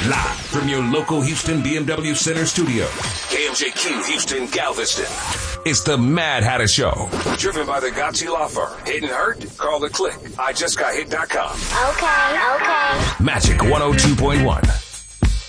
Live from your local Houston BMW Center studio. KMJQ Houston Galveston. It's the Mad Hatter Show. Driven by the Gotchi Law Firm. Hit and hurt? Call the click. IJustGotHit.com. Okay. Magic 102.1.